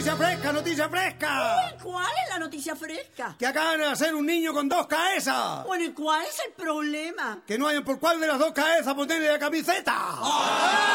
¡Noticia fresca, noticia fresca! Uy, ¿cuál es la noticia fresca? Que acaban de hacer un niño con 2 cabezas. Bueno, ¿y cuál es el problema? Que no hayan por cuál de las 2 cabezas ponerle la camiseta.